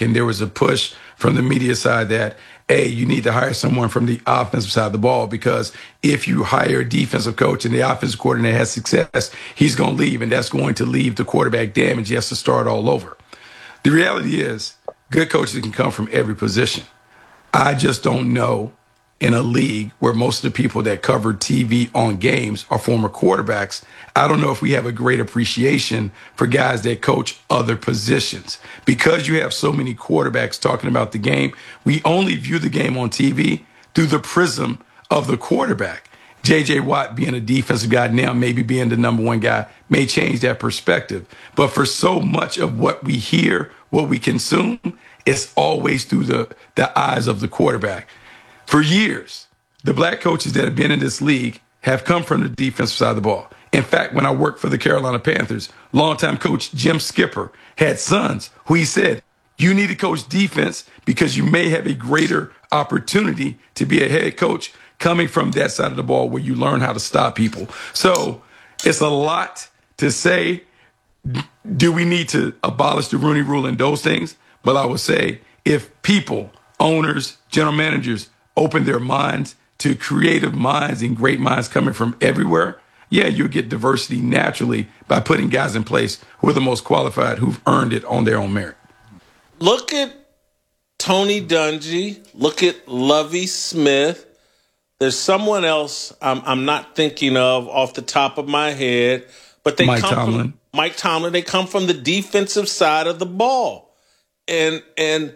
and there was a push from the media side that, A, you need to hire someone from the offensive side of the ball, because if you hire a defensive coach and the offensive coordinator has success, he's going to leave, and that's going to leave the quarterback damaged. He has to start all over. The reality is good coaches can come from every position. I just don't know, in a league where most of the people that cover TV on games are former quarterbacks, I don't know if we have a great appreciation for guys that coach other positions. Because you have so many quarterbacks talking about the game, we only view the game on TV through the prism of the quarterback. J.J. Watt being a defensive guy now, maybe being the number one guy, may change that perspective. But for so much of what we hear, what we consume, it's always through the eyes of the quarterback. For years, the black coaches that have been in this league have come from the defensive side of the ball. In fact, when I worked for the Carolina Panthers, longtime coach Jim Skipper had sons who he said, you need to coach defense because you may have a greater opportunity to be a head coach coming from that side of the ball where you learn how to stop people. So it's a lot to say. Do we need to abolish the Rooney Rule and those things? But I would say if people, owners, general managers, open their minds to creative minds and great minds coming from everywhere, yeah, you'll get diversity naturally by putting guys in place who are the most qualified, who've earned it on their own merit. Look at Tony Dungy. Look at Lovie Smith. There's someone else I'm not thinking of off the top of my head, but they Mike Tomlin. They come from the defensive side of the ball, and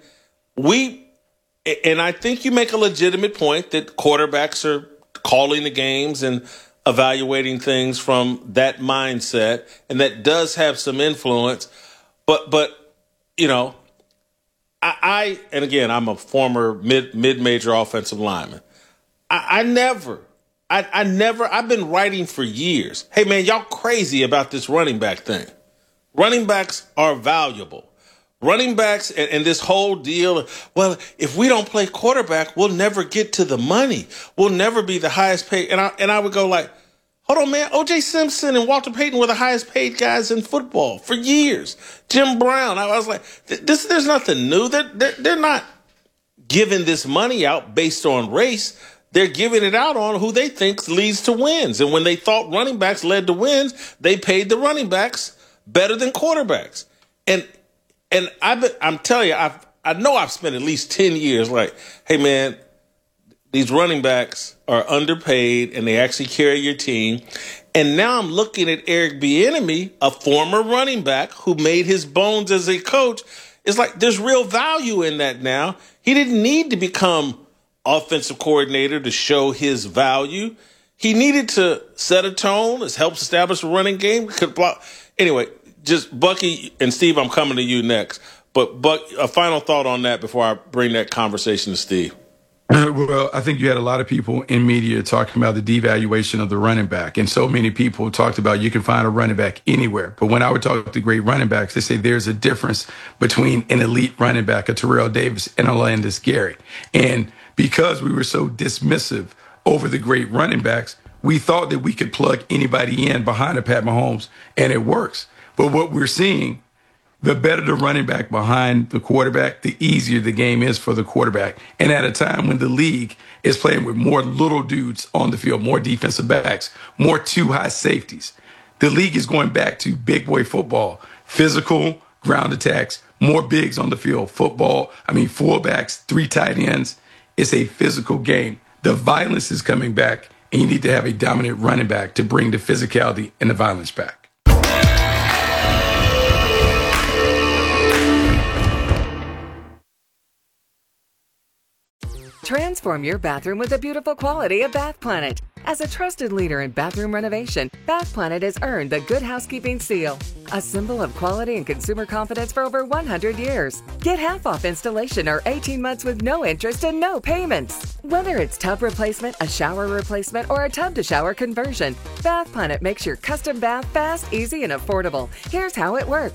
I think you make a legitimate point that quarterbacks are calling the games and evaluating things from that mindset, and that does have some influence. But you know, and again, I'm a former mid-major offensive lineman. I've been writing for years. Hey man, y'all crazy about this running back thing. Running backs are valuable. Running backs and this whole deal, well, if we don't play quarterback, we'll never get to the money. We'll never be the highest paid. And I would go like, hold on, man. O.J. Simpson and Walter Payton were the highest paid guys in football for years. Jim Brown. I was like, there's nothing new. They're not giving this money out based on race. They're giving it out on who they think leads to wins. And when they thought running backs led to wins, they paid the running backs better than quarterbacks. And I'm telling you, I know I've spent at least 10 years like, hey, man, these running backs are underpaid and they actually carry your team. And now I'm looking at Eric Bieniemy, a former running back who made his bones as a coach. It's like there's real value in that now. He didn't need to become offensive coordinator to show his value. He needed to set a tone, help establish a running game. Could block. Anyway, just Bucky and Steve, I'm coming to you next. But Buck, a final thought on that before I bring that conversation to Steve. Well, I think you had a lot of people in media talking about the devaluation of the running back. And so many people talked about you can find a running back anywhere. But when I would talk to great running backs, they say there's a difference between an elite running back, a Terrell Davis, and a Landis Gary. And because we were so dismissive over the great running backs, we thought that we could plug anybody in behind a Pat Mahomes, and it works. But what we're seeing, the better the running back behind the quarterback, the easier the game is for the quarterback. And at a time when the league is playing with more little dudes on the field, more defensive backs, more too high safeties, the league is going back to big boy football, physical ground attacks, more bigs on the field, fullbacks, 3 tight ends. It's a physical game. The violence is coming back, and you need to have a dominant running back to bring the physicality and the violence back. Transform your bathroom with the beautiful quality of Bath Planet. As a trusted leader in bathroom renovation, Bath Planet has earned the Good Housekeeping seal, a symbol of quality and consumer confidence for over 100 years. Get half off installation or 18 months with no interest and no payments. Whether it's tub replacement, a shower replacement, or a tub-to-shower conversion, Bath Planet makes your custom bath fast, easy, and affordable. Here's how it works.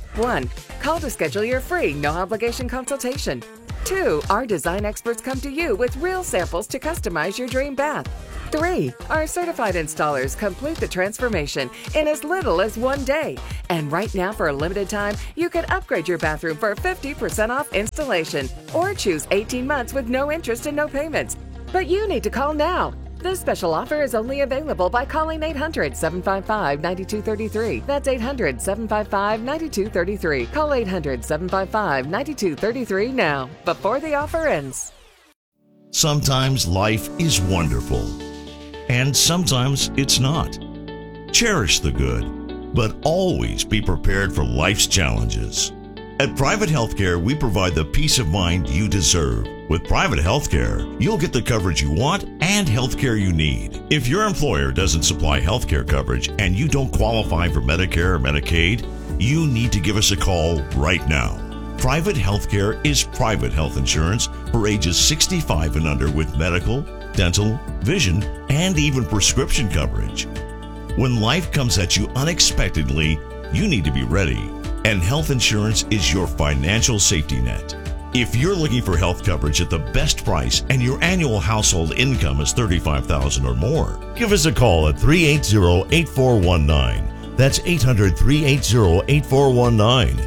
1. Call to schedule your free, no-obligation consultation. 2. Our design experts come to you with real samples to customize your dream bath. 3. Our certified installers complete the transformation in as little as 1 day. And right now, for a limited time, you can upgrade your bathroom for 50% off installation or choose 18 months with no interest and no payments. But you need to call now. This special offer is only available by calling 800-755-9233. That's 800-755-9233. Call 800-755-9233 now, before the offer ends. Sometimes life is wonderful, and sometimes it's not. Cherish the good, but always be prepared for life's challenges. At Private Healthcare, we provide the peace of mind you deserve. With Private Healthcare, you'll get the coverage you want and healthcare you need. If your employer doesn't supply healthcare coverage and you don't qualify for Medicare or Medicaid, you need to give us a call right now. Private Healthcare is private health insurance for ages 65 and under with medical, dental, vision, and even prescription coverage. When life comes at you unexpectedly, you need to be ready. And health insurance is your financial safety net. If you're looking for health coverage at the best price and your annual household income is $35,000 or more, give us a call at 380-8419. That's 800-380-8419.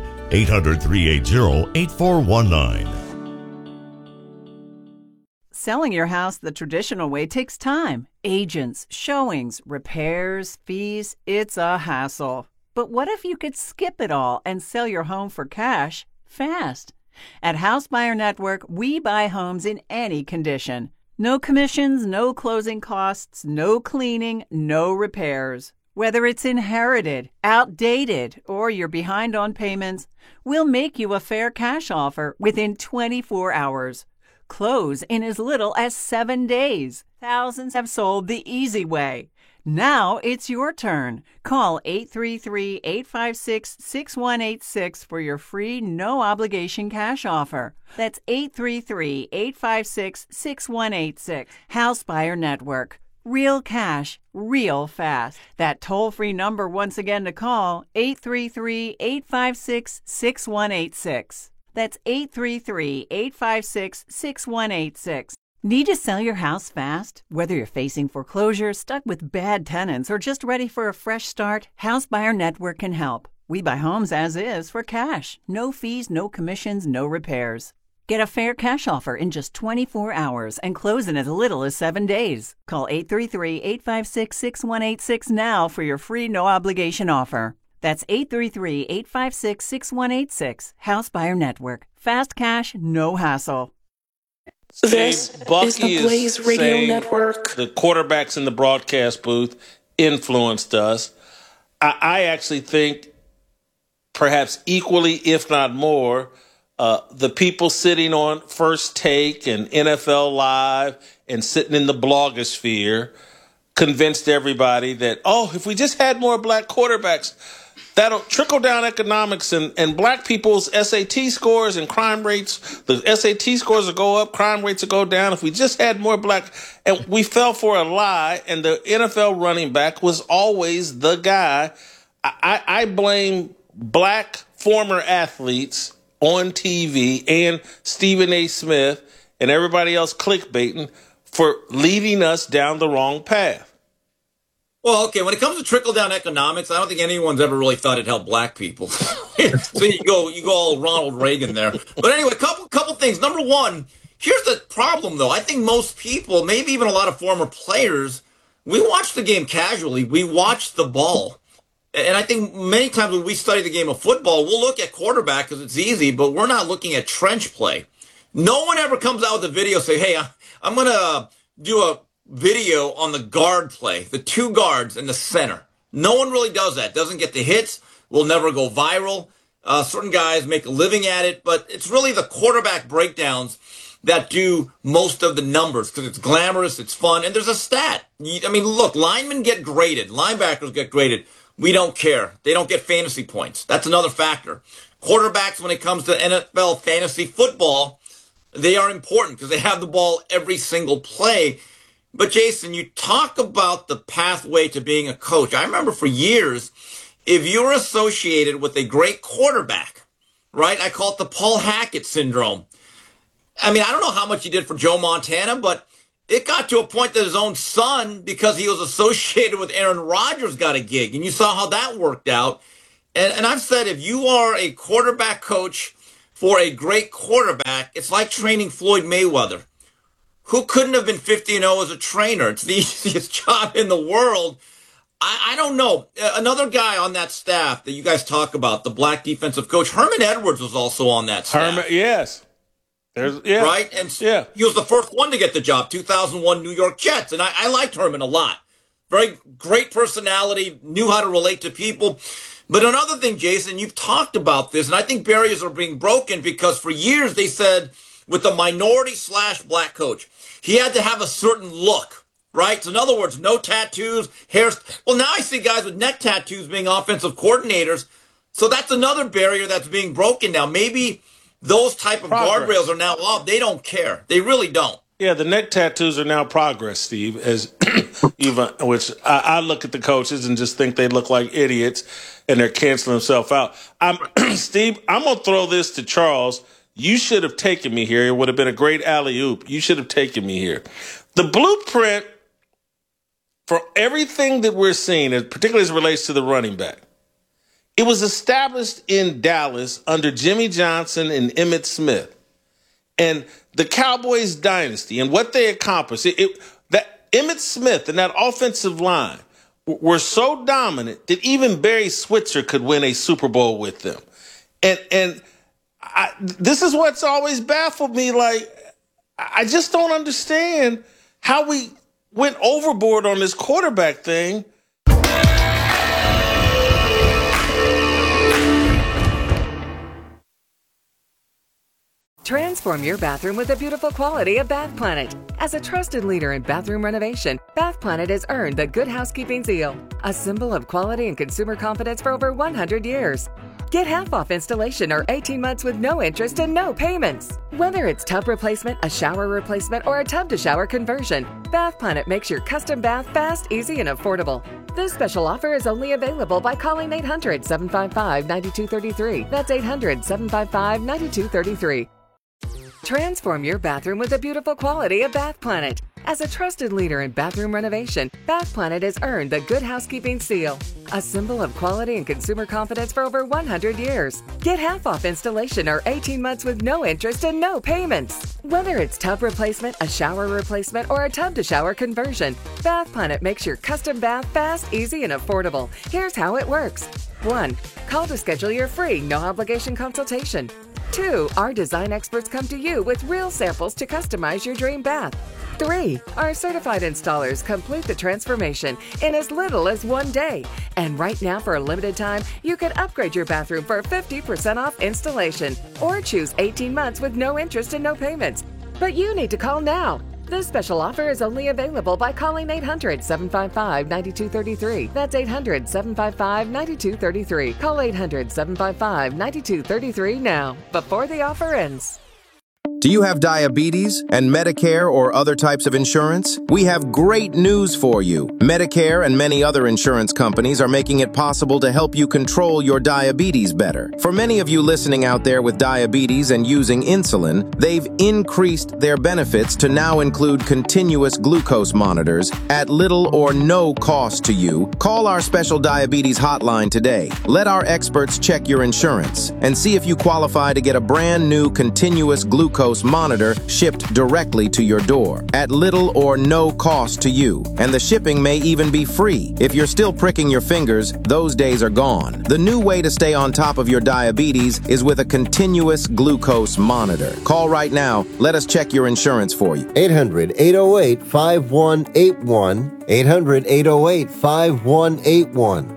800-380-8419. Selling your house the traditional way takes time. Agents, showings, repairs, fees, it's a hassle. But what if you could skip it all and sell your home for cash fast? At House Buyer Network, we buy homes in any condition. No commissions, no closing costs, no cleaning, no repairs. Whether it's inherited, outdated, or you're behind on payments, we'll make you a fair cash offer within 24 hours. Close in as little as 7 days. Thousands have sold the easy way. Now it's your turn. Call 833-856-6186 for your free, no-obligation cash offer. That's 833-856-6186. House Buyer Network. Real cash, real fast. That toll-free number once again to call, 833-856-6186. That's 833-856-6186. Need to sell your house fast? Whether you're facing foreclosure, stuck with bad tenants, or just ready for a fresh start, House Buyer Network can help. We buy homes as is for cash. No fees, no commissions, no repairs. Get a fair cash offer in just 24 hours and close in as little as 7 days. Call 833-856-6186 now for your free no-obligation offer. That's 833-856-6186. House Buyer Network. Fast cash, no hassle. This Bucky is the Blaze Radio saying Network. The quarterbacks in the broadcast booth influenced us. I actually think perhaps equally, if not more, the people sitting on First Take and NFL Live and sitting in the blogosphere convinced everybody that, if we just had more black quarterbacks, that'll trickle down economics and black people's SAT scores and crime rates. The SAT scores will go up, crime rates will go down. If we just had more black, and we fell for a lie, and the NFL running back was always the guy. I blame black former athletes on TV and Stephen A. Smith and everybody else clickbaiting for leading us down the wrong path. Well, okay, when it comes to trickle-down economics, I don't think anyone's ever really thought it helped black people. So you go all Ronald Reagan there. But anyway, couple things. Number one, here's the problem, though. I think most people, maybe even a lot of former players, we watch the game casually. We watch the ball. And I think many times when we study the game of football, we'll look at quarterback because it's easy, but we're not looking at trench play. No one ever comes out with a video say, hey, I'm going to do a video on the guard play, the two guards in the center. No one really does that. Doesn't get the hits, will never go viral. Certain guys make a living at it, but it's really the quarterback breakdowns that do most of the numbers because it's glamorous, it's fun, and there's a stat. I mean, look, linemen get graded. Linebackers get graded. We don't care. They don't get fantasy points. That's another factor. Quarterbacks, when it comes to NFL fantasy football, they are important because they have the ball every single play. But, Jason, you talk about the pathway to being a coach. I remember for years if you're associated with a great quarterback, right? I call it the Paul Hackett syndrome. I mean, I don't know how much he did for Joe Montana, but it got to a point that his own son, because he was associated with Aaron Rodgers, got a gig. And you saw how that worked out. And I've said, if you are a quarterback coach for a great quarterback, it's like training Floyd Mayweather, who couldn't have been 50-0 as a trainer. It's the easiest job in the world. I don't know. Another guy on that staff that you guys talk about, the black defensive coach, Herman Edwards was also on that staff. Yes. Right? And he was the first one to get the job, 2001 New York Jets. And I liked Herman a lot. Very great personality, knew how to relate to people. But another thing, Jason, you've talked about this, and I think barriers are being broken because for years they said with the minority/black coach, he had to have a certain look, right? So in other words, no tattoos, hair. Well, now I see guys with neck tattoos being offensive coordinators. So that's another barrier that's being broken now. Maybe those type of guardrails are now off. They don't care. They really don't. Yeah, the neck tattoos are now progress, Steve, as even which I look at the coaches and just think they look like idiots and they're canceling themselves out. Steve, I'm going to throw this to Charles. You should have taken me here. It would have been a great alley-oop. You should have taken me here. The blueprint for everything that we're seeing, particularly as it relates to the running back, it was established in Dallas under Jimmy Johnson and Emmitt Smith. And the Cowboys dynasty and what they accomplished, that Emmitt Smith and that offensive line were so dominant that even Barry Switzer could win a Super Bowl with them. And this is what's always baffled me. Like, I just don't understand how we went overboard on this quarterback thing. Transform your bathroom with the beautiful quality of Bath Planet. As a trusted leader in bathroom renovation, Bath Planet has earned the Good Housekeeping seal, a symbol of quality and consumer confidence for over 100 years. Get half off installation or 18 months with no interest and no payments. Whether it's tub replacement, a shower replacement, or a tub-to-shower conversion, Bath Planet makes your custom bath fast, easy, and affordable. This special offer is only available by calling 800-755-9233. That's 800-755-9233. Transform your bathroom with the beautiful quality of Bath Planet. As a trusted leader in bathroom renovation, Bath Planet has earned the Good Housekeeping seal, a symbol of quality and consumer confidence for over 100 years. Get half off installation or 18 months with no interest and no payments. Whether it's tub replacement, a shower replacement, or a tub-to-shower conversion, Bath Planet makes your custom bath fast, easy, and affordable. Here's how it works. 1. Call to schedule your free, no-obligation consultation. 2. Our design experts come to you with real samples to customize your dream bath. 3. Our certified installers complete the transformation in as little as 1 day. And right now, for a limited time, you can upgrade your bathroom for 50% off installation or choose 18 months with no interest and no payments. But you need to call now. This special offer is only available by calling 800-755-9233. That's 800-755-9233. Call 800-755-9233 now, before the offer ends. Do you have diabetes and Medicare or other types of insurance? We have great news for you. Medicare and many other insurance companies are making it possible to help you control your diabetes better. For many of you listening out there with diabetes and using insulin, they've increased their benefits to now include continuous glucose monitors at little or no cost to you. Call our special diabetes hotline today. Let our experts check your insurance and see if you qualify to get a brand new continuous glucose monitor shipped directly to your door at little or no cost to you. And the shipping may even be free. If you're still pricking your fingers, those days are gone. The new way to stay on top of your diabetes is with a continuous glucose monitor. Call right now. Let us check your insurance for you. 800-808-5181. 800-808-5181.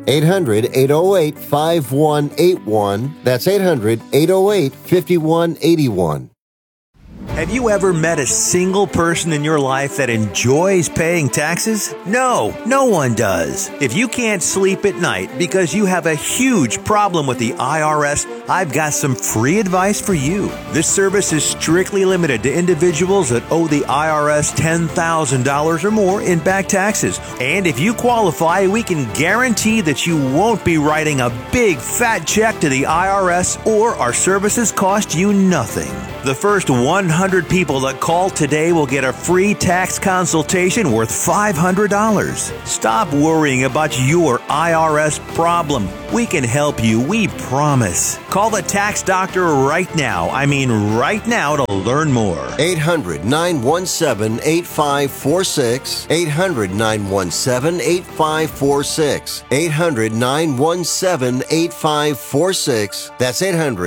800-808-5181. That's 800-808-5181. Have you ever met a single person in your life that enjoys paying taxes? No, no one does. If you can't sleep at night because you have a huge problem with the IRS, I've got some free advice for you. This service is strictly limited to individuals that owe the IRS $10,000 or more in back taxes. And if you qualify, we can guarantee that you won't be writing a big fat check to the IRS, or our services cost you nothing. The first 100 people that call today will get a free tax consultation worth $500. Stop worrying about your IRS problem. We can help you, we promise. Call the tax doctor right now. I mean right now to learn more. 800-917-8546. 800-917-8546. 800-917-8546. That's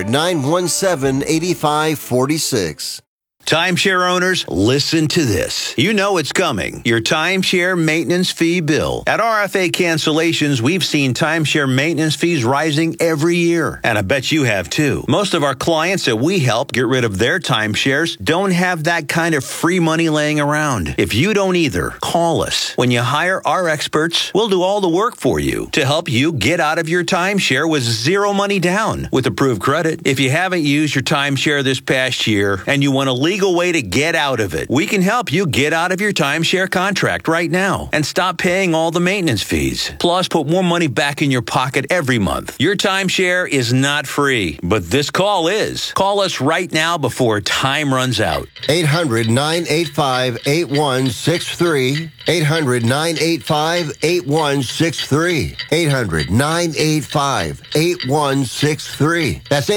800-917-8546. Timeshare owners, listen to this. You know it's coming. Your timeshare maintenance fee bill. At RFA Cancellations, we've seen timeshare maintenance fees rising every year. And I bet you have too. Most of our clients that we help get rid of their timeshares don't have that kind of free money laying around. If you don't either, call us. When you hire our experts, we'll do all the work for you to help you get out of your timeshare with zero money down with approved credit. If you haven't used your timeshare this past year and you want a legal way to get out of it, we can help you get out of your timeshare contract right now and stop paying all the maintenance fees. Plus, put more money back in your pocket every month. Your timeshare is not free, but this call is. Call us right now before time runs out. 800-985-8163. 800-985-8163. 800-985-8163. That's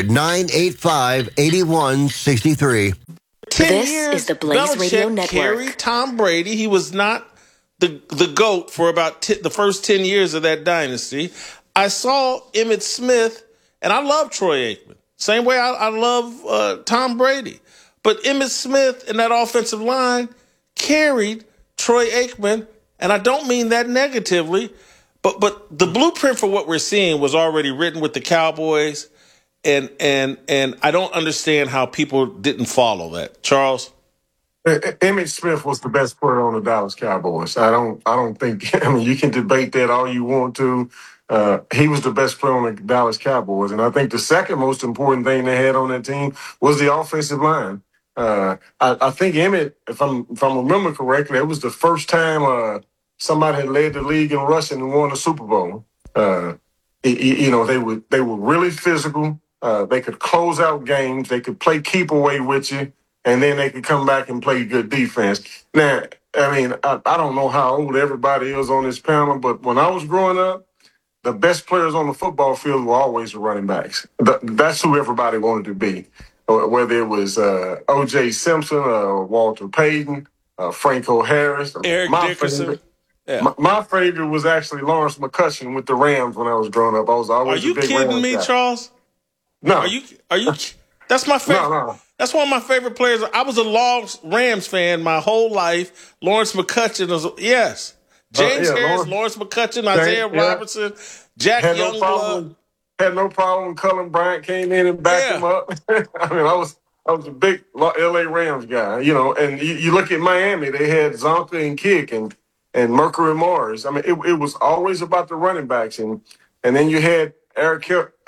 800-985-8163. 10 This years, is the Blaze Radio Belichick Network. carried Tom Brady. He was not the GOAT for about the first 10 years of that dynasty. I saw Emmitt Smith, and I love Troy Aikman. Same way I love Tom Brady. But Emmitt Smith and that offensive line carried Troy Aikman, and I don't mean that negatively, but the blueprint for what we're seeing was already written with the Cowboys. And I don't understand how people didn't follow that. Charles? Emmitt Smith was the best player on the Dallas Cowboys. I don't think, I mean, you can debate that all you want to. He was the best player on the Dallas Cowboys. And I think the second most important thing they had on that team was the offensive line. I think Emmitt, if I'm remembering correctly, it was the first time somebody had led the league in rushing and won a Super Bowl. They were really physical. They could close out games. They could play keep away with you, and then they could come back and play good defense. Now, I mean, I don't know how old everybody is on this panel, but when I was growing up, the best players on the football field were always the running backs. That's who everybody wanted to be, whether it was O.J. Simpson, Walter Payton, Franco Harris, Eric Dickerson. My favorite was actually Lawrence McCutcheon with the Rams when I was growing up. I was always a big Rams guy. Are you kidding me, Charles? No. Are you? That's my favorite. No. That's one of my favorite players. I was a long Rams fan my whole life. Lawrence McCutcheon was, yes. James Harris, Lawrence McCutcheon, Isaiah Robertson, Jack Youngblood. Had no problem when Cullen Bryant came in and backed him up. I mean, I was a big L.A. Rams guy, and you look at Miami, they had Zonka and Kick and Mercury Morris. I mean, it was always about the running backs. And then you had Don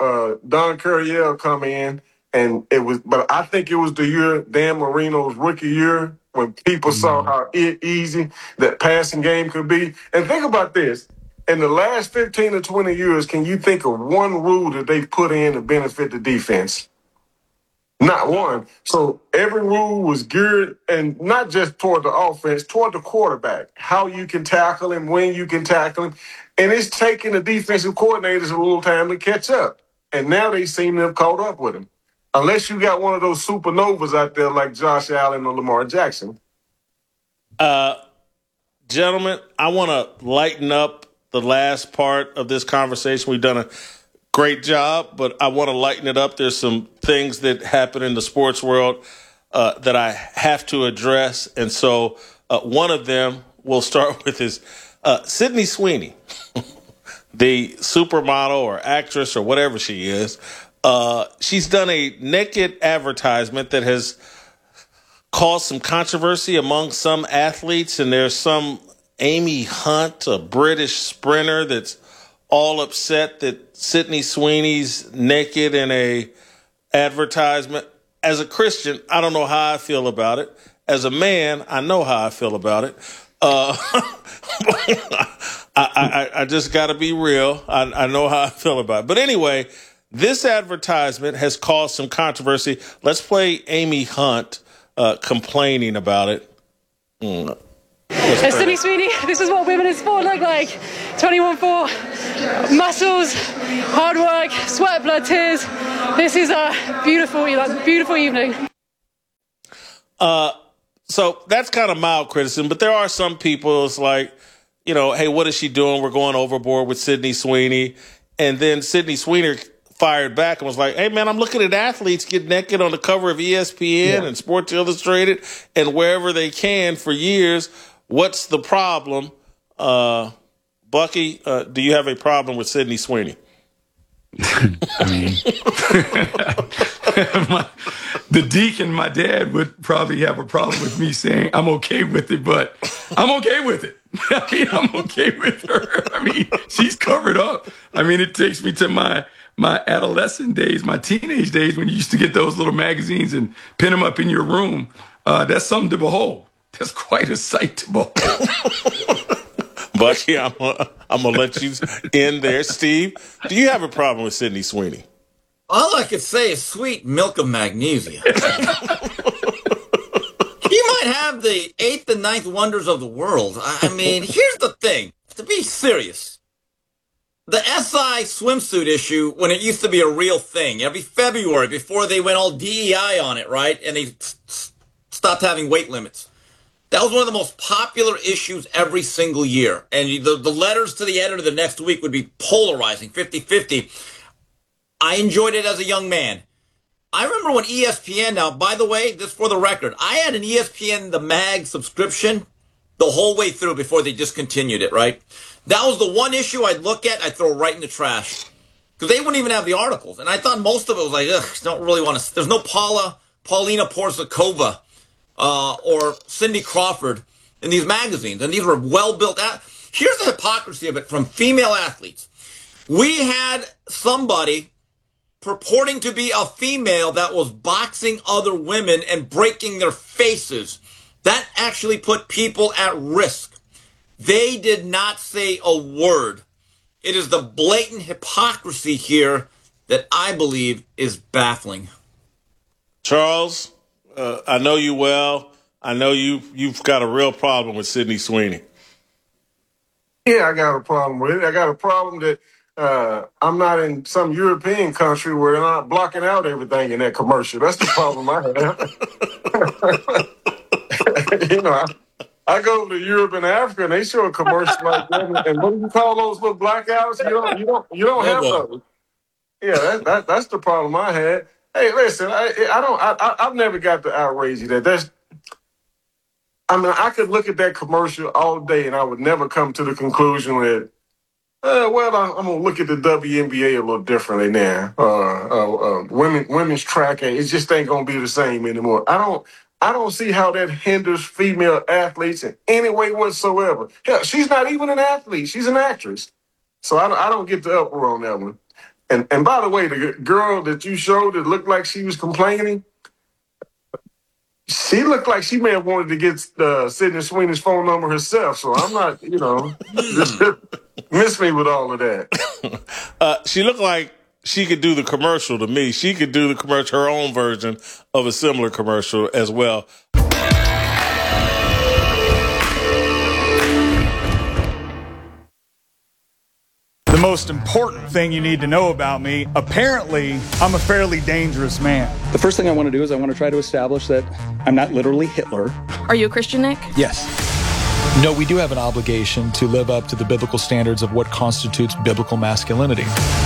Coryell come in, and but I think it was the year Dan Marino's rookie year when people saw how easy that passing game could be. And think about this. In the last 15 or 20 years, can you think of one rule that they put in to benefit the defense? Not one. So every rule was geared, and not just toward the offense, toward the quarterback, how you can tackle him, when you can tackle him. And it's taking the defensive coordinators a little time to catch up. And now they seem to have caught up with him. Unless you got one of those supernovas out there like Josh Allen or Lamar Jackson. Gentlemen, I want to lighten up the last part of this conversation. We've done a great job, but I want to lighten it up. There's some things that happen in the sports world that I have to address. And so one of them we'll start with is Sydney Sweeney, the supermodel or actress or whatever she is. She's done a naked advertisement that has caused some controversy among some athletes, and there's some Amy Hunt, a British sprinter, that's all upset that Sydney Sweeney's naked in a advertisement. As a Christian, I don't know how I feel about it. As a man, I know how I feel about it. I just got to be real. I know how I feel about it. But anyway, this advertisement has caused some controversy. Let's play Amy Hunt complaining about it. Sydney Sweeney, this is what women in sport look like. 21-4, muscles, hard work, sweat, blood, tears. This is a beautiful evening. So that's kind of mild criticism, but there are some people, it's like, you know, hey, what is she doing? We're going overboard with Sydney Sweeney. And then Sydney Sweeney fired back and was like, hey, man, I'm looking at athletes get naked on the cover of ESPN and Sports Illustrated and wherever they can for years. What's the problem? Bucky, do you have a problem with Sydney Sweeney? I mean, the deacon, my dad, would probably have a problem with me saying I'm okay with it, but I'm okay with it. I mean, I'm okay with her. I mean, she's covered up. I mean, it takes me to my adolescent days, my teenage days, when you used to get those little magazines and pin them up in your room. That's something to behold. That's quite a sight to behold. Bucky, I'm gonna let you in there. Steve, do you have a problem with Sydney Sweeney? All I could say is sweet milk of magnesia. He might have the 8th and 9th wonders of the world. I mean, here's the thing. To be serious, the SI swimsuit issue, when it used to be a real thing, every February before they went all DEI on it, right? And they stopped having weight limits. That was one of the most popular issues every single year. And the letters to the editor the next week would be polarizing, 50-50. I enjoyed it as a young man. I remember when ESPN, now, by the way, this for the record, I had an ESPN The Mag subscription the whole way through before they discontinued it, right? That was the one issue I'd look at, I'd throw right in the trash. Because they wouldn't even have the articles. And I thought most of it was like, ugh, don't really want to. There's no Paulina Porzakova or Cindy Crawford in these magazines. And these were well-built. Here's the hypocrisy of it from female athletes. We had somebody purporting to be a female that was boxing other women and breaking their faces. That actually put people at risk. They did not say a word. It is the blatant hypocrisy here that I believe is baffling. Charles, I know you well. I know you've got a real problem with Sydney Sweeney. Yeah, I got a problem with it. I got a problem that I'm not in some European country where they're not blocking out everything in that commercial. That's the problem I have. You know, I go to Europe and Africa and they show a commercial like that. And what do you call those little blackouts? You don't have those. Yeah, that's the problem I had. Hey, listen, I've never got the outrage of that. I could look at that commercial all day and I would never come to the conclusion that, I'm going to look at the WNBA a little differently now. Women's track, it just ain't going to be the same anymore. I don't see how that hinders female athletes in any way whatsoever. Hell, she's not even an athlete. She's an actress. So I don't get the uproar on that one. And by the way, the girl that you showed that looked like she was complaining, she looked like she may have wanted to get Sydney Sweeney's phone number herself. So I'm not, just miss me with all of that. She looked like she could do the commercial to me. She could do the commercial, her own version of a similar commercial as well. The most important thing you need to know about me, apparently, I'm a fairly dangerous man. The first thing I want to do is I want to try to establish that I'm not literally Hitler. Are you a Christian, Nick? Yes. No, we do have an obligation to live up to the biblical standards of what constitutes biblical masculinity.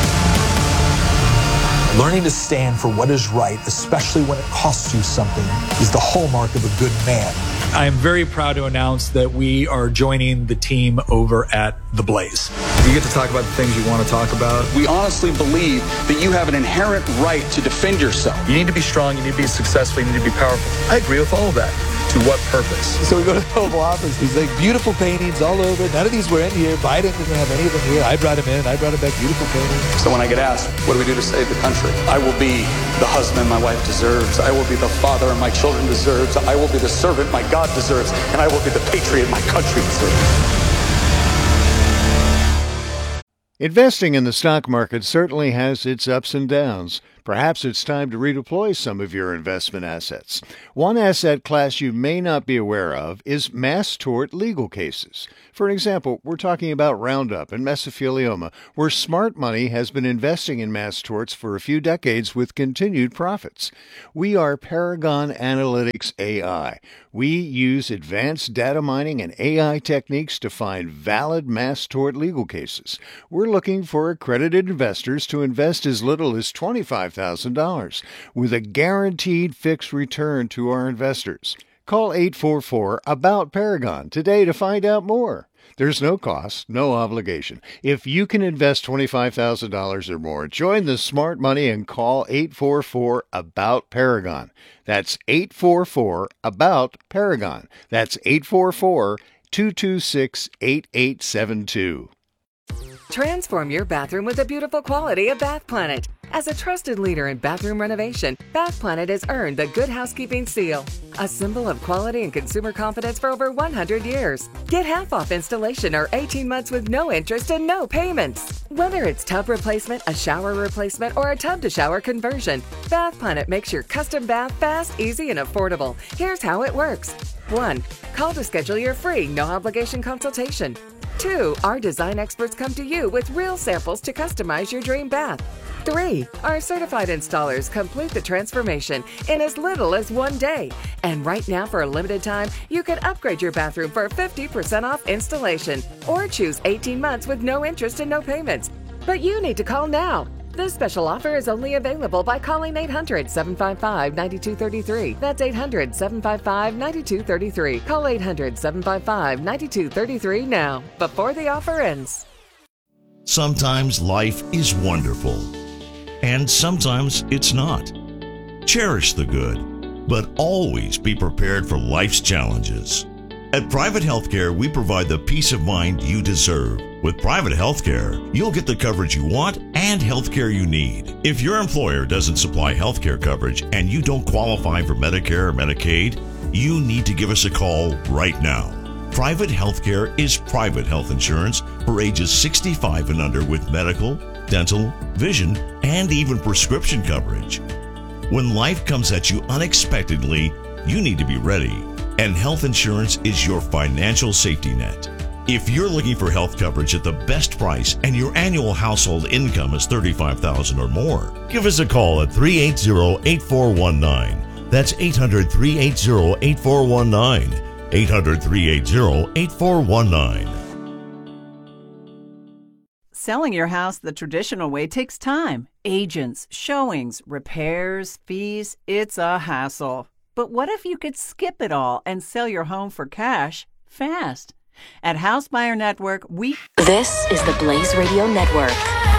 Learning to stand for what is right, especially when it costs you something, is the hallmark of a good man. I am very proud to announce that we are joining the team over at The Blaze. You get to talk about the things you want to talk about. We honestly believe that you have an inherent right to defend yourself. You need to be strong, you need to be successful, you need to be powerful. I agree with all of that. To what purpose? So we go to the Oval Office. These like beautiful paintings all over. None of these were in here. Biden didn't have any of them here. I brought them in. I brought them back. Beautiful paintings. So when I get asked, what do we do to save the country? I will be the husband my wife deserves. I will be the father my children deserves. I will be the servant my God deserves. And I will be the patriot my country deserves. Investing in the stock market certainly has its ups and downs. Perhaps it's time to redeploy some of your investment assets. One asset class you may not be aware of is mass tort legal cases. For example, we're talking about Roundup and mesothelioma, where smart money has been investing in mass torts for a few decades with continued profits. We are Paragon Analytics AI. We use advanced data mining and AI techniques to find valid mass tort legal cases. We're looking for accredited investors to invest as little as $25,000 with a guaranteed fixed return to our investors. Call 844-ABOUT-PARAGON today to find out more. There's no cost, no obligation. If you can invest $25,000 or more, join the smart money and call 844-ABOUT-PARAGON. That's 844-ABOUT-PARAGON. That's 844-226-8872. Transform your bathroom with the beautiful quality of Bath Planet. As a trusted leader in bathroom renovation, Bath Planet has earned the Good Housekeeping seal, a symbol of quality and consumer confidence for over 100 years. Get half off installation or 18 months with no interest and no payments. Whether it's tub replacement, a shower replacement, or a tub-to-shower conversion, Bath Planet makes your custom bath fast, easy, and affordable. Here's how it works. 1. Call to schedule your free, no-obligation consultation. 2. Our design experts come to you with real samples to customize your dream bath. 3. Our certified installers complete the transformation in as little as 1 day. And right now, for a limited time, you can upgrade your bathroom for 50% off installation or choose 18 months with no interest and no payments. But you need to call now. This special offer is only available by calling 800-755-9233. That's 800-755-9233. Call 800-755-9233 now, before the offer ends. Sometimes life is wonderful, and sometimes it's not. Cherish the good, but always be prepared for life's challenges. At Private Healthcare, we provide the peace of mind you deserve. With Private Healthcare, you'll get the coverage you want and healthcare you need. If your employer doesn't supply healthcare coverage and you don't qualify for Medicare or Medicaid, you need to give us a call right now. Private Healthcare is private health insurance for ages 65 and under with medical, dental, vision, and even prescription coverage. When life comes at you unexpectedly, you need to be ready. And health insurance is your financial safety net. If you're looking for health coverage at the best price and your annual household income is $35,000 or more, give us a call at 380-8419. That's 800-380-8419. 800-380-8419. Selling your house the traditional way takes time. Agents, showings, repairs, fees, it's a hassle. But what if you could skip it all and sell your home for cash fast? At House Buyer Network, This is the Blaze Radio Network.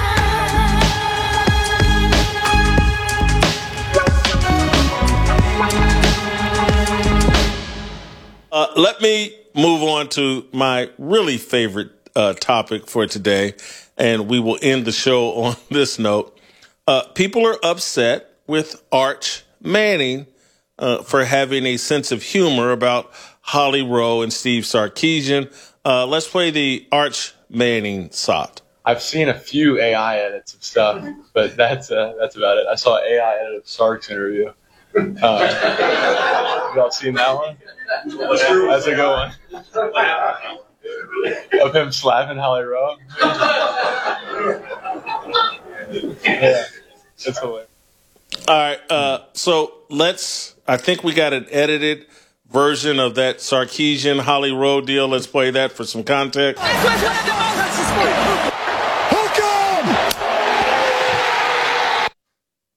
Let me move on to my really favorite topic for today, and we will end the show on this note. People are upset with Arch Manning for having a sense of humor about Holly Rowe and Steve Sarkisian. Let's play the Arch Manning SOT. I've seen a few AI edits of stuff, but that's about it. I saw an AI edit of Sark's interview. Y'all seen that one? That's a good one. Of him slapping Holly Rowe. Yeah, it's hilarious. All right, so I think we got an edited version of that Sarkisian Holly Rowe deal. Let's play that for some context.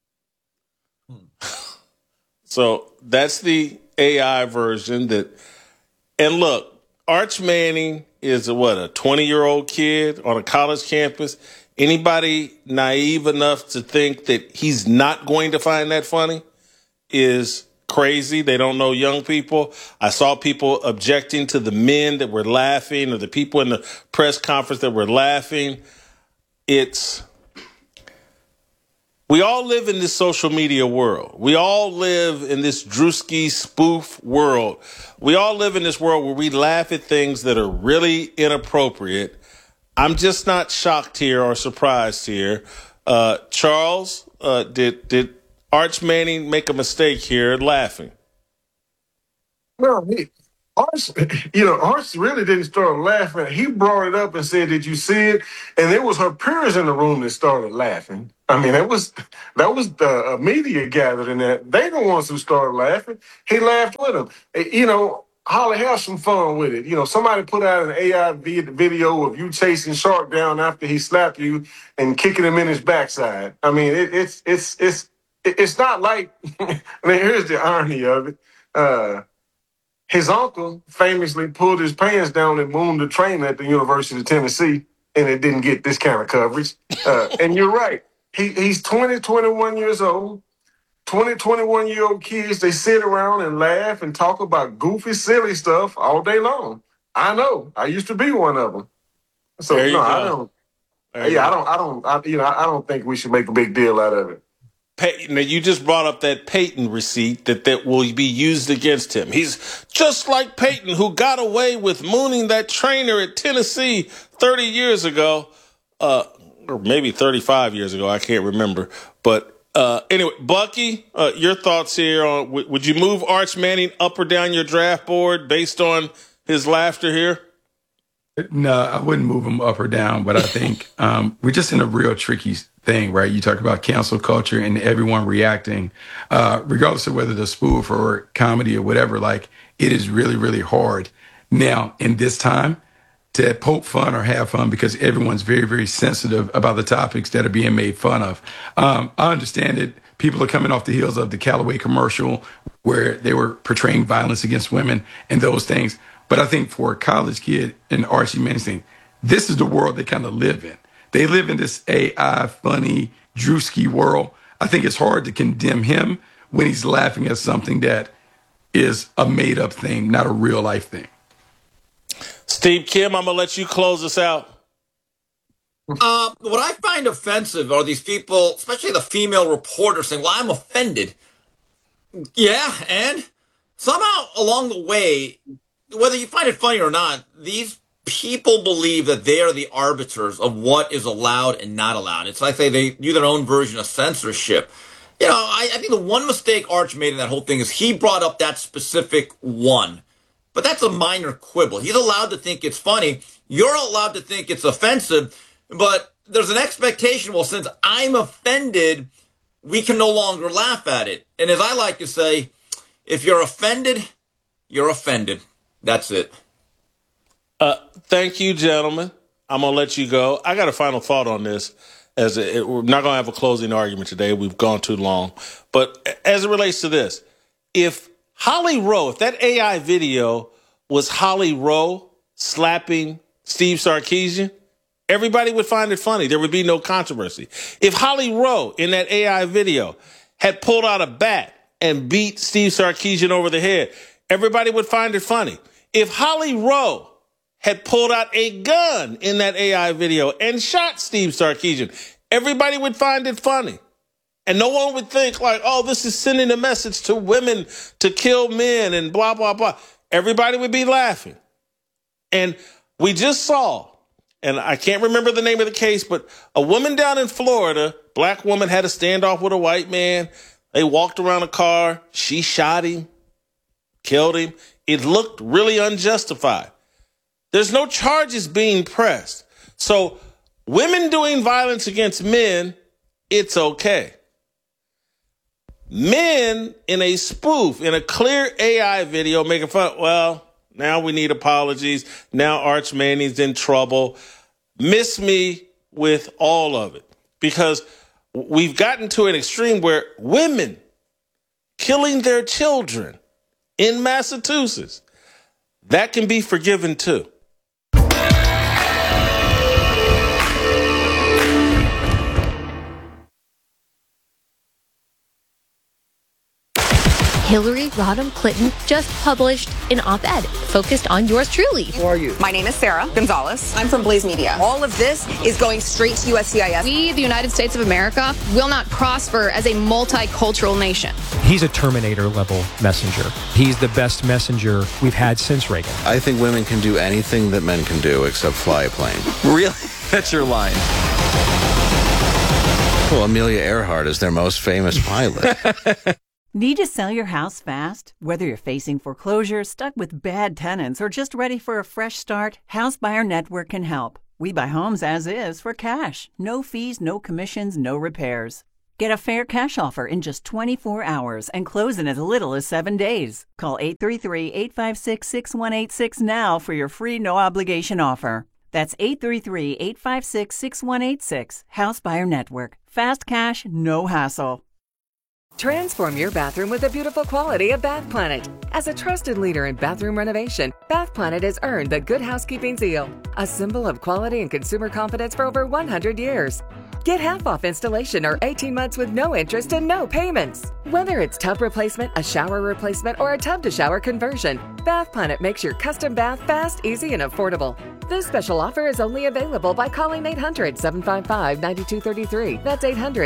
So that's the AI version that And look, Arch Manning is a 20-year-old kid on a college campus. Anybody naive enough to think that he's not going to find that funny is crazy. They don't know young people. I saw people objecting to the men that were laughing or the people in the press conference that were laughing. We all live in this social media world. We all live in this Drewski spoof world. We all live in this world where we laugh at things that are really inappropriate. I'm just not shocked here or surprised here. Charles, did Arch Manning make a mistake here laughing? No, Arch really didn't start laughing. He brought it up and said, "Did you see it?" And it was her peers in the room that started laughing. I mean, that was the media gathered in there. They the ones who started laughing. He laughed with them. Holly, have some fun with it. Somebody put out an AI video of you chasing Shark down after he slapped you and kicking him in his backside. I mean, it's not like. I mean, here's the irony of it. His uncle famously pulled his pants down and mooned a train at the University of Tennessee, and it didn't get this kind of coverage. And you're right. He's 20, 21 years old. 20, 21-year-old kids, they sit around and laugh and talk about goofy, silly stuff all day long. I know. I used to be one of them. So There you go. I don't think we should make a big deal out of it. Now, you just brought up that Peyton receipt that will be used against him. He's just like Peyton, who got away with mooning that trainer at Tennessee 30 years ago, or maybe 35 years ago. I can't remember. But anyway, Bucky, your thoughts here on would you move Arch Manning up or down your draft board based on his laughter here? No, I wouldn't move him up or down, but I think we're just in a real tricky thing, right? You talk about cancel culture and everyone reacting, regardless of whether the spoof or comedy or whatever, like it is really, really hard now in this time to poke fun or have fun because everyone's very, very sensitive about the topics that are being made fun of. I understand it. People are coming off the heels of the Callaway commercial where they were portraying violence against women and those things. But I think for a college kid and Archie Manning's thing, this is the world they kind of live in. They live in this AI, funny, Drewski world. I think it's hard to condemn him when he's laughing at something that is a made-up thing, not a real-life thing. Steve Kim, I'm going to let you close us out. What I find offensive are these people, especially the female reporters, saying, well, I'm offended. Yeah, and somehow along the way, whether you find it funny or not, these people believe that they are the arbiters of what is allowed and not allowed. It's like they do their own version of censorship. I think the one mistake Arch made in that whole thing is he brought up that specific one. But that's a minor quibble. He's allowed to think it's funny. You're allowed to think it's offensive. But there's an expectation, well, since I'm offended, we can no longer laugh at it. And as I like to say, if you're offended, you're offended. That's it. Thank you, gentlemen. I'm going to let you go. I got a final thought on this. We're not going to have a closing argument today. We've gone too long. But as it relates to this, if Holly Rowe, if that AI video was Holly Rowe slapping Steve Sarkisian, everybody would find it funny. There would be no controversy. If Holly Rowe in that AI video had pulled out a bat and beat Steve Sarkisian over the head, everybody would find it funny. If Holly Rowe had pulled out a gun in that AI video and shot Steve Sarkisian, everybody would find it funny. And no one would think like, oh, this is sending a message to women to kill men and blah, blah, blah. Everybody would be laughing. And we just saw, and I can't remember the name of the case, but a woman down in Florida, black woman, had a standoff with a white man. They walked around a car. She shot him, killed him. It looked really unjustified. There's no charges being pressed. So women doing violence against men, it's okay. Men in a spoof, in a clear AI video making fun, well, now we need apologies. Now Arch Manning's in trouble. Miss me with all of it. Because we've gotten to an extreme where women killing their children in Massachusetts, that can be forgiven too. Hillary Rodham Clinton just published an op-ed focused on yours truly. Who are you? My name is Sarah Gonzalez. I'm from Blaze Media. All of this is going straight to USCIS. We, the United States of America, will not prosper as a multicultural nation. He's a Terminator-level messenger. He's the best messenger we've had since Reagan. I think women can do anything that men can do except fly a plane. Really? That's your line. Well, Amelia Earhart is their most famous pilot. Need to sell your house fast? Whether you're facing foreclosure, stuck with bad tenants, or just ready for a fresh start, House Buyer Network can help. We buy homes as is for cash. No fees, no commissions, no repairs. Get a fair cash offer in just 24 hours and close in as little as 7 days. Call 833-856-6186 now for your free no-obligation offer. That's 833-856-6186. House Buyer Network. Fast cash, no hassle. Transform your bathroom with the beautiful quality of Bath Planet. As a trusted leader in bathroom renovation, Bath Planet has earned the Good Housekeeping seal, a symbol of quality and consumer confidence for over 100 years. Get half off installation or 18 months with no interest and no payments. Whether it's tub replacement, a shower replacement, or a tub-to-shower conversion, Bath Planet makes your custom bath fast, easy, and affordable. This special offer is only available by calling 800-755-9233. That's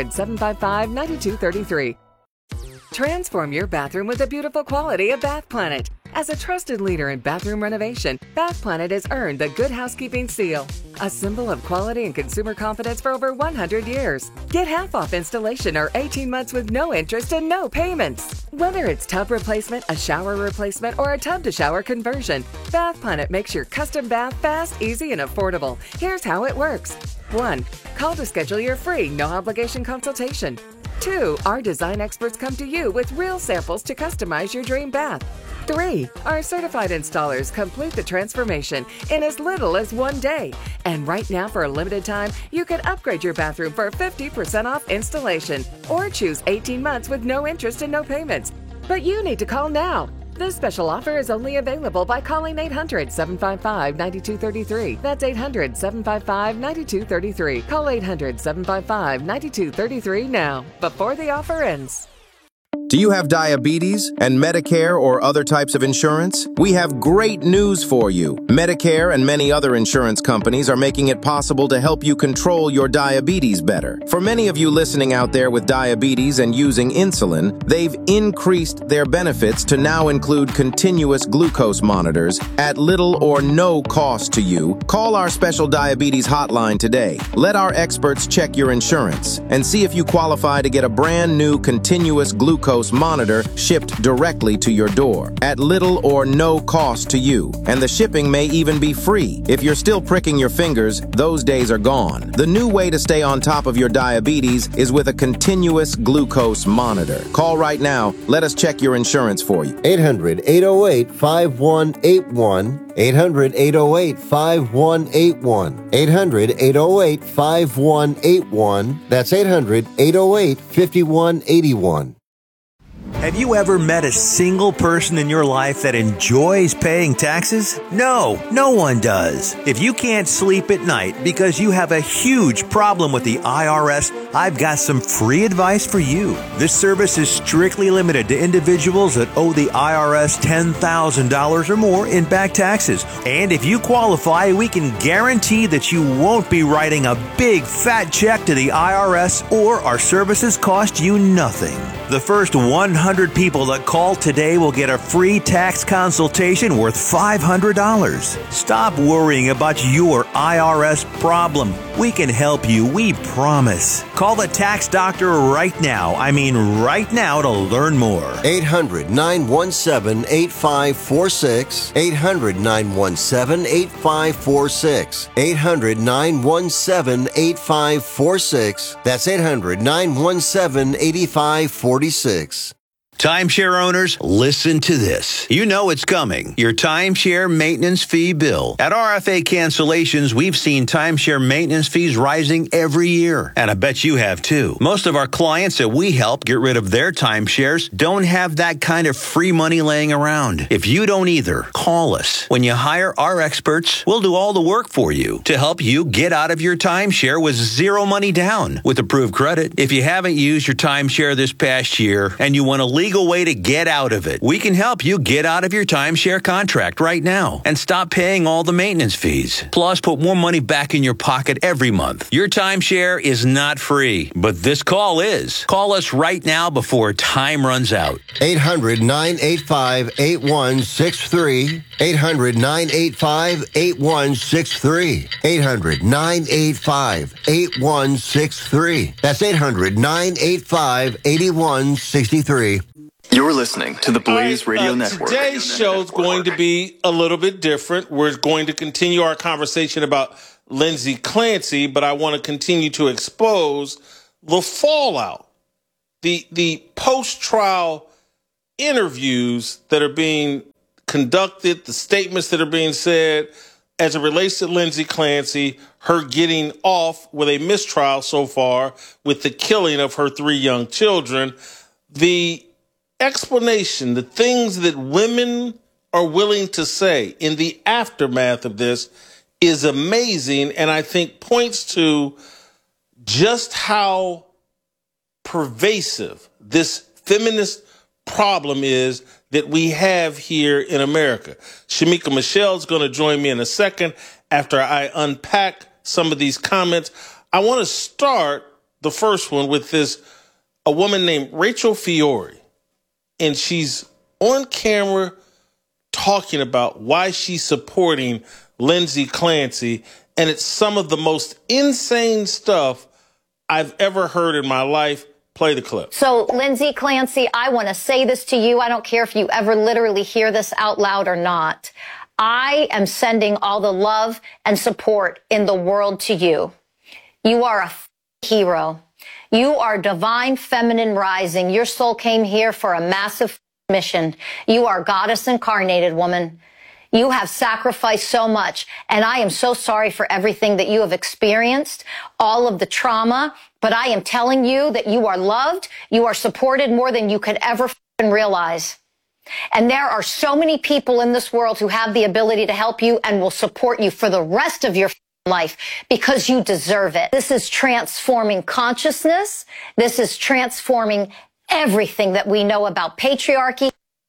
800-755-9233. Transform your bathroom with the beautiful quality of Bath Planet. As a trusted leader in bathroom renovation, Bath Planet has earned the Good Housekeeping seal, a symbol of quality and consumer confidence for over 100 years. Get half off installation or 18 months with no interest and no payments. Whether it's tub replacement, a shower replacement, or a tub-to-shower conversion, Bath Planet makes your custom bath fast, easy, and affordable. Here's how it works. 1. Call to schedule your free, no-obligation consultation. 2. Our design experts come to you with real samples to customize your dream bath. 3. Our certified installers complete the transformation in as little as 1 day. And right now, for a limited time, you can upgrade your bathroom for 50% off installation or choose 18 months with no interest and no payments. But you need to call now. This special offer is only available by calling 800-755-9233. That's 800-755-9233. Call 800-755-9233 now, before the offer ends. Do you have diabetes and Medicare or other types of insurance? We have great news for you. Medicare and many other insurance companies are making it possible to help you control your diabetes better. For many of you listening out there with diabetes and using insulin, they've increased their benefits to now include continuous glucose monitors at little or no cost to you. Call our special diabetes hotline today. Let our experts check your insurance and see if you qualify to get a brand new continuous glucose monitor shipped directly to your door at little or no cost to you. And the shipping may even be free. If you're still pricking your fingers, those days are gone. The new way to stay on top of your diabetes is with a continuous glucose monitor. Call right now. Let us check your insurance for you. 800-808-5181. 800-808-5181. 800-808-5181. That's 800-808-5181. Have you ever met a single person in your life that enjoys paying taxes? No one does. If you can't sleep at night because you have a huge problem with the IRS, I've got some free advice for you. This service is strictly limited to individuals that owe the IRS $10,000 or more in back taxes. And if you qualify, we can guarantee that you won't be writing a big fat check to the IRS, or our services cost you nothing. The first 100 people that call today will get a free tax consultation worth $500. Stop worrying about your IRS problem. We can help you, we promise. Call the tax doctor right now. I mean right now, to learn more. 800-917-8546. 800-917-8546. 800-917-8546. That's 800-917-8546. Timeshare owners, listen to this. You know it's coming. Your timeshare maintenance fee bill. At RFA Cancellations, we've seen timeshare maintenance fees rising every year. And I bet you have too. Most of our clients that we help get rid of their timeshares don't have that kind of free money laying around. If you don't either, call us. When you hire our experts, we'll do all the work for you to help you get out of your timeshare with zero money down with approved credit. If you haven't used your timeshare this past year and you want a legal way to get out of it, we can help you get out of your timeshare contract right now and stop paying all the maintenance fees. Plus, put more money back in your pocket every month. Your timeshare is not free, but this call is. Call us right now before time runs out. 800-985-8163. 800-985-8163. 800-985-8163. That's 800-985-8163. You're listening to the Blaze Radio Network. Today's show is going to be a little bit different. We're going to continue our conversation about Lindsay Clancy, but I want to continue to expose the fallout, the post-trial interviews that are being conducted, the statements that are being said as it relates to Lindsay Clancy, her getting off with a mistrial so far with the killing of her 3 young children, the explanation, the things that women are willing to say in the aftermath of this is amazing, and I think points to just how pervasive this feminist problem is that we have here in America. Shamika Michelle is going to join me in a second after I unpack some of these comments. I want to start the first one with a woman named Rachel Fiore. And she's on camera talking about why she's supporting Lindsay Clancy. And it's some of the most insane stuff I've ever heard in my life. Play the clip. So, Lindsay Clancy, I want to say this to you. I don't care if you ever literally hear this out loud or not. I am sending all the love and support in the world to you. You are a hero. You are divine feminine rising. Your soul came here for a massive mission. You are goddess incarnated, woman. You have sacrificed so much, and I am so sorry for everything that you have experienced, all of the trauma, but I am telling you that you are loved, you are supported more than you could ever realize. And there are so many people in this world who have the ability to help you and will support you for the rest of your life because you deserve it. This is transforming consciousness. This is transforming everything that we know about patriarchy.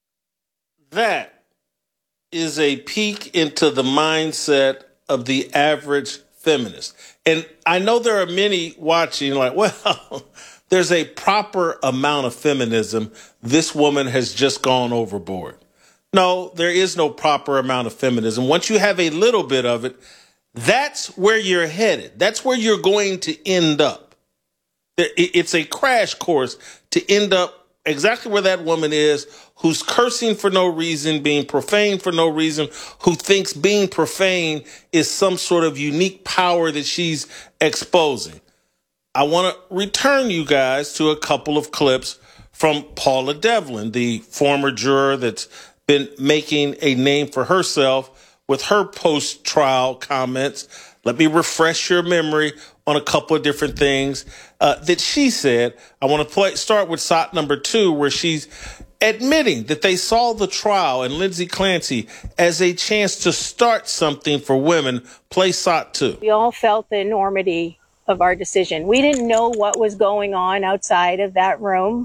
That is a peek into the mindset of the average feminist. And I know there are many watching like, well, there's a proper amount of feminism. This woman has just gone overboard. No, there is no proper amount of feminism. Once you have a little bit of it, that's where you're headed. That's where you're going to end up. It's a crash course to end up exactly where that woman is, who's cursing for no reason, being profane for no reason, who thinks being profane is some sort of unique power that she's exposing. I want to return you guys to a couple of clips from Paula Devlin, the former juror that's been making a name for herself with her post-trial comments. Let me refresh your memory on a couple of different things that she said. I want to start with SOT number 2, where she's admitting that they saw the trial and Lindsay Clancy as a chance to start something for women. Play SOT 2. We all felt the enormity of our decision. We didn't know what was going on outside of that room,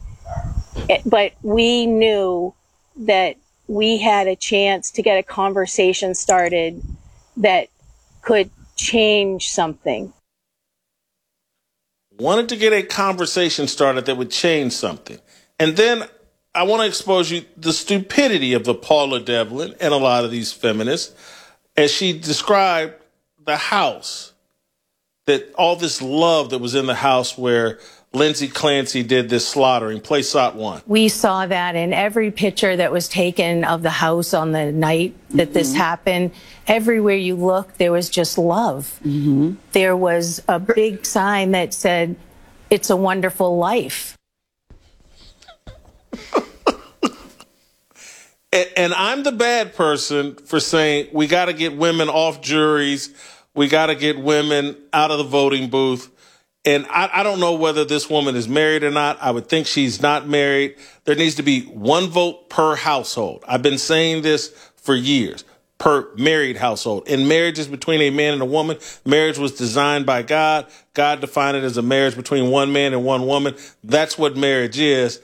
but we knew that we had a chance to get a conversation started that could change something. Wanted to get a conversation started that would change something. And then I want to expose you the stupidity of the Paula Devlin and a lot of these feminists as she described the house, that all this love that was in the house where Lindsay Clancy did this slaughtering. Play SOT 1. We saw that in every picture that was taken of the house on the night that this happened. Everywhere you look, there was just love. There was a big sign that said, "It's a wonderful life." And I'm the bad person for saying we got to get women off juries. We got to get women out of the voting booth. And I don't know whether this woman is married or not. I would think she's not married. There needs to be one vote per household. I've been saying this for years, per married household. And marriage is between a man and a woman. Marriage was designed by God. God defined it as a marriage between one man and one woman. That's what marriage is.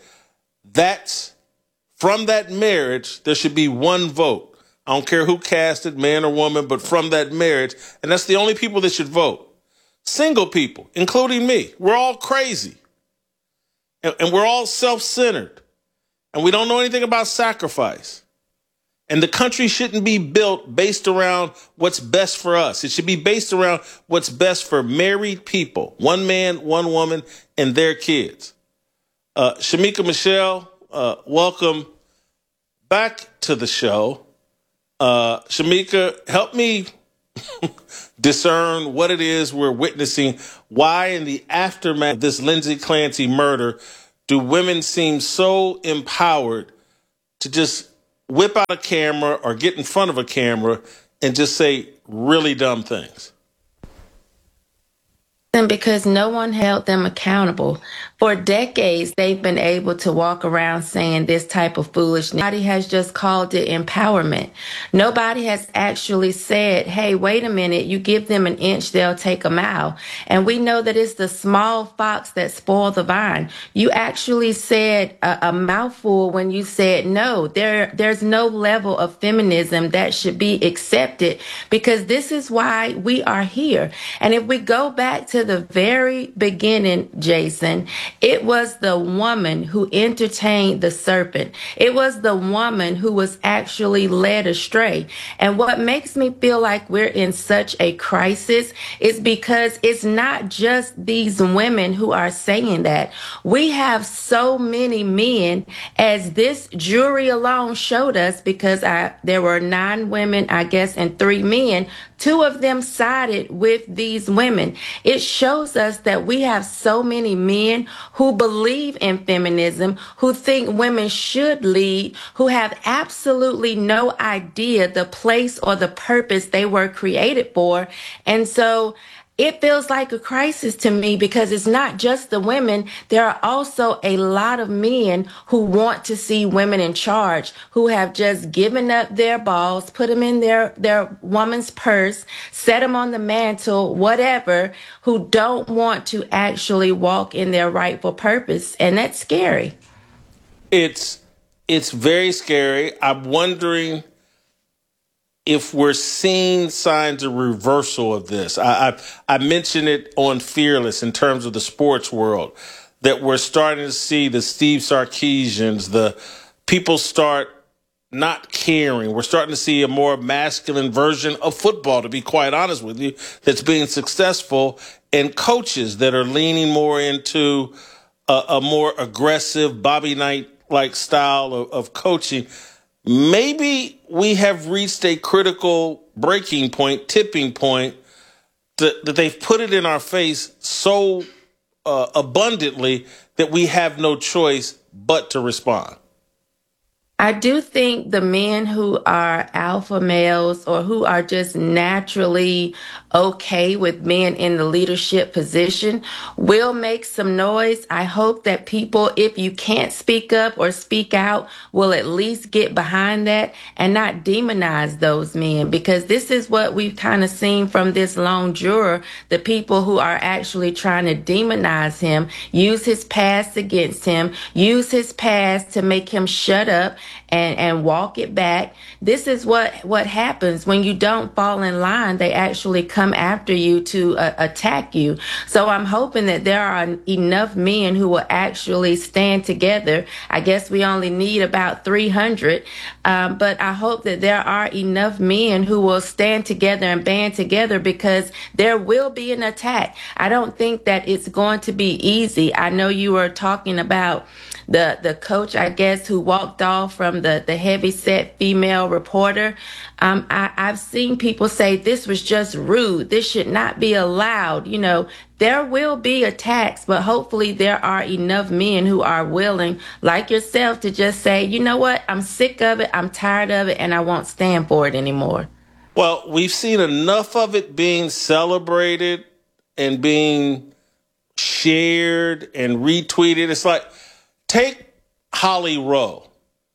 From that marriage, there should be one vote. I don't care who cast it, man or woman, but from that marriage. And that's the only people that should vote. Single people, including me. We're all crazy. And we're all self-centered. And we don't know anything about sacrifice. And the country shouldn't be built based around what's best for us. It should be based around what's best for married people. One man, one woman, and their kids. Shamika Michelle, welcome back to the show. Shamika, help me discern what it is we're witnessing. Why in the aftermath of this Lindsay Clancy murder do women seem so empowered to just whip out a camera or get in front of a camera and just say really dumb things? Because no one held them accountable. For decades, they've been able to walk around saying this type of foolishness. Nobody has just called it empowerment. Nobody has actually said, hey, wait a minute, you give them an inch, they'll take a mile. And we know that it's the small fox that spoils the vine. You actually said a mouthful when you said no. There's no level of feminism that should be accepted, because this is why we are here. And if we go back to the very beginning, Jason, it was the woman who entertained the serpent. It was the woman who was actually led astray. And what makes me feel like we're in such a crisis is because it's not just these women who are saying that. We have so many men, as this jury alone showed us, because there were 9 women, I guess, and 3 men. 2 of them sided with these women. It shows us that we have so many men who believe in feminism, who think women should lead, who have absolutely no idea the place or the purpose they were created for. And so it feels like a crisis to me, because it's not just the women. There are also a lot of men who want to see women in charge, who have just given up their balls, put them in their woman's purse, set them on the mantle, whatever, who don't want to actually walk in their rightful purpose. And that's scary. It's very scary. I'm wondering if we're seeing signs of reversal of this. I mentioned it on Fearless in terms of the sports world, that we're starting to see the Steve Sarkisians, the people start not caring. We're starting to see a more masculine version of football, to be quite honest with you, that's being successful, and coaches that are leaning more into a more aggressive Bobby Knight-like style of coaching. Maybe we have reached a critical breaking point, tipping point, that they've put it in our face so abundantly that we have no choice but to respond. I do think the men who are alpha males, or who are just naturally okay with men in the leadership position, will make some noise. I hope that people, if you can't speak up or speak out, will at least get behind that and not demonize those men, because this is what we've kind of seen from this lone juror, the people who are actually trying to demonize him, use his past against him, use his past to make him shut up and walk it back. This is what happens when you don't fall in line. They actually come after you to attack you. So I'm hoping that there are enough men who will actually stand together. I guess we only need about 300, but I hope that there are enough men who will stand together and band together, because there will be an attack. I don't think that it's going to be easy. I know you were talking about the coach, I guess, who walked off from the heavy-set female reporter. I've seen people say this was just rude. This should not be allowed. You know, there will be attacks, but hopefully there are enough men who are willing, like yourself, to just say, you know what, I'm sick of it, I'm tired of it, and I won't stand for it anymore. Well, we've seen enough of it being celebrated and being shared and retweeted. It's like, take Holly Rowe.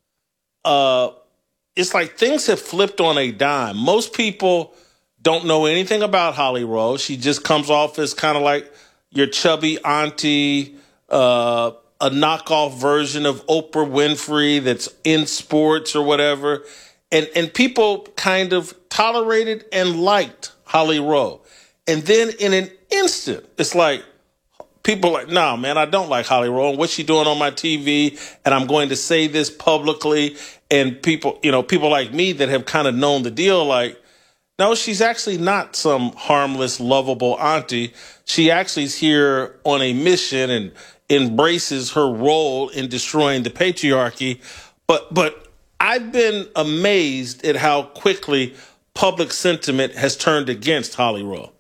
It's like things have flipped on a dime. Most people don't know anything about Holly Rowe. She just comes off as kind of like your chubby auntie, a knockoff version of Oprah Winfrey that's in sports or whatever. And people kind of tolerated and liked Holly Rowe. And then in an instant, it's like, people are like, no, man, I don't like Holly Rowe. And what's she doing on my TV? And I'm going to say this publicly. And people, you know, people like me that have kind of known the deal, like, no, she's actually not some harmless, lovable auntie. She actually is here on a mission and embraces her role in destroying the patriarchy. But I've been amazed at how quickly public sentiment has turned against Holly Rowe.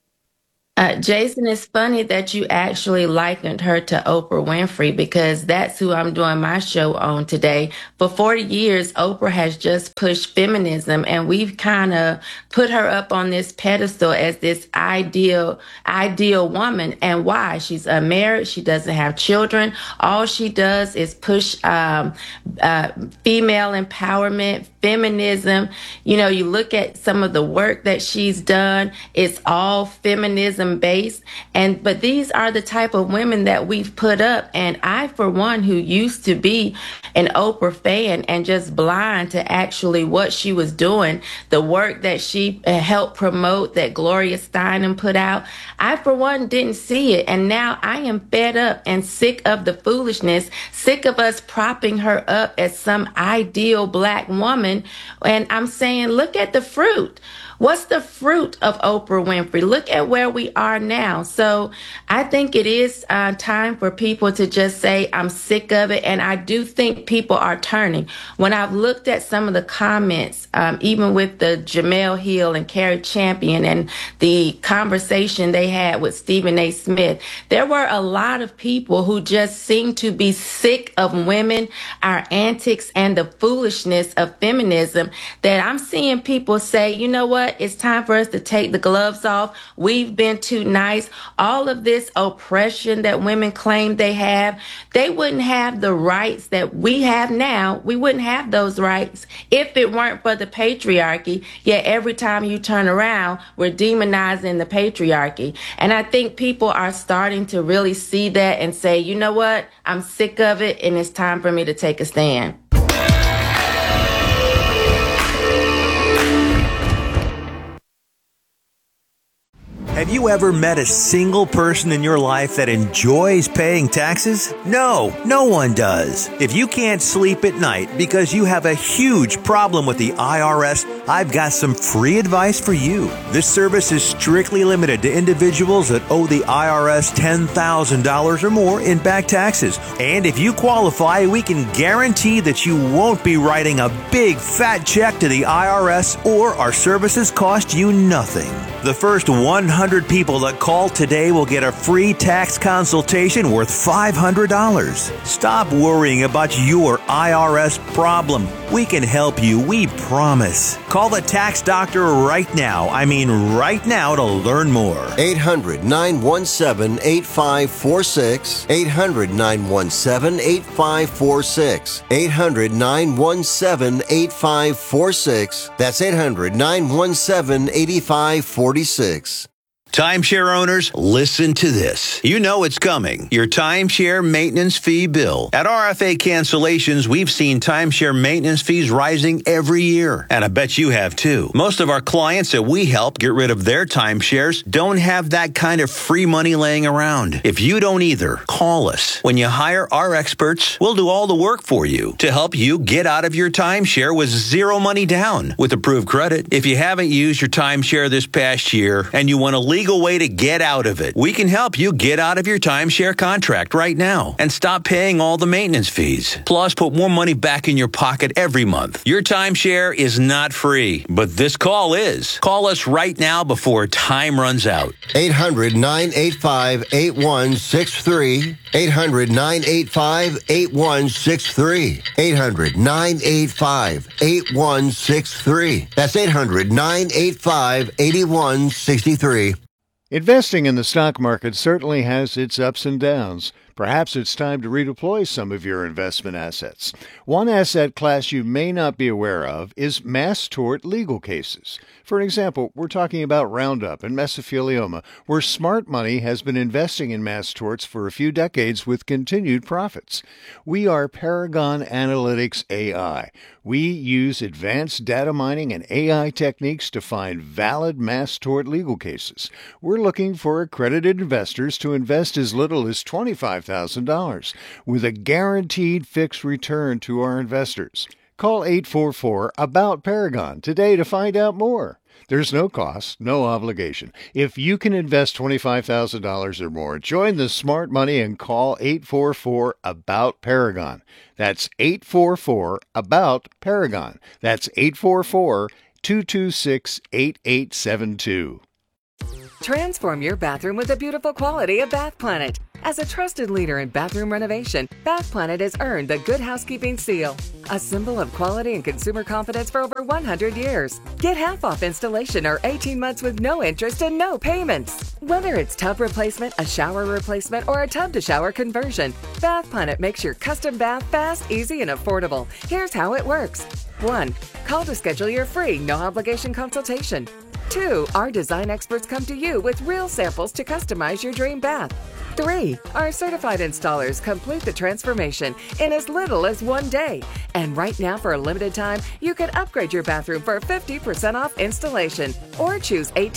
Jason, it's funny that you actually likened her to Oprah Winfrey, because that's who I'm doing my show on today. For 40 years, Oprah has just pushed feminism, and we've kind of put her up on this pedestal as this ideal woman. And why? She's unmarried. She doesn't have children. All she does is push female empowerment, feminism. You know, you look at some of the work that she's done, it's all feminism based. But these are the type of women that we've put up. And I, for one, who used to be an Oprah fan and just blind to actually what she was doing, the work that she helped promote, that Gloria Steinem put out, I, for one, didn't see it. And now I am fed up and sick of the foolishness, sick of us propping her up as some ideal black woman. And I'm saying, look at the fruit. What's the fruit of Oprah Winfrey? Look at where we are now. So I think it is time for people to just say, I'm sick of it. And I do think people are turning. When I've looked at some of the comments, even with the Jemele Hill and Carrie Champion and the conversation they had with Stephen A. Smith, there were a lot of people who just seem to be sick of women, our antics, and the foolishness of feminism, that I'm seeing people say, you know what? It's time for us to take the gloves off. We've been too nice. All of this oppression that women claim they have, they wouldn't have the rights that we have now. We wouldn't have those rights if it weren't for the patriarchy. Yet every time you turn around, we're demonizing the patriarchy. And I think people are starting to really see that and say, you know what? I'm sick of it, and it's time for me to take a stand. Have you ever met a single person in your life that enjoys paying taxes? No, no one does. If you can't sleep at night because you have a huge problem with the IRS, I've got some free advice for you. This service is strictly limited to individuals that owe the IRS $10,000 or more in back taxes. And if you qualify, we can guarantee that you won't be writing a big fat check to the IRS, or our services cost you nothing. The first 100 people that call today will get a free tax consultation worth $500. Stop worrying about your IRS problem. We can help you, we promise. Call the tax doctor right now. I mean right now, to learn more. 800-917-8546. 800-917-8546. 800-917-8546. That's 800-917-8546. Timeshare owners, listen to this. You know it's coming. Your timeshare maintenance fee bill. At RFA Cancellations, we've seen timeshare maintenance fees rising every year. And I bet you have too. Most of our clients that we help get rid of their timeshares don't have that kind of free money laying around. If you don't either, call us. When you hire our experts, we'll do all the work for you to help you get out of your timeshare with zero money down with approved credit. If you haven't used your timeshare this past year and you want to legally legal way to get out of it. We can help you get out of your timeshare contract right now and stop paying all the maintenance fees. Plus, put more money back in your pocket every month. Your timeshare is not free, but this call is. Call us right now before time runs out. 800-985-8163. 800-985-8163. 800-985-8163. That's 800-985-8163. Investing in the stock market certainly has its ups and downs. Perhaps it's time to redeploy some of your investment assets. One asset class you may not be aware of is mass tort legal cases. For example, we're talking about Roundup and mesothelioma, where smart money has been investing in mass torts for a few decades with continued profits. We are Paragon Analytics AI. We use advanced data mining and AI techniques to find valid mass tort legal cases. We're looking for accredited investors to invest as little as $25,000 with a guaranteed fixed return to our investors. Call 844-ABOUT-PARAGON today to find out more. There's no cost, no obligation. If you can invest $25,000 or more, join the smart money and call 844-ABOUT-PARAGON. That's 844-ABOUT-PARAGON. That's 844-226-8872. Transform your bathroom with the beautiful quality of Bath Planet. As a trusted leader in bathroom renovation, Bath Planet has earned the Good Housekeeping seal, a symbol of quality and consumer confidence for over 100 years. Get half off installation or 18 months with no interest and no payments. Whether it's tub replacement, a shower replacement, or a tub-to-shower conversion, Bath Planet makes your custom bath fast, easy, and affordable. Here's how it works. 1. Call to schedule your free, no-obligation consultation. 2. Our design experts come to you with real samples to customize your dream bath. 3. Our certified installers complete the transformation in as little as 1 day. And right now, for a limited time, you can upgrade your bathroom for 50% off installation or choose 18